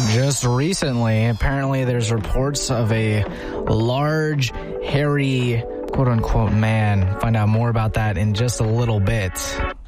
just recently. Apparently, there's reports of a large, hairy, quote-unquote man. Find out more about that in just a little bit.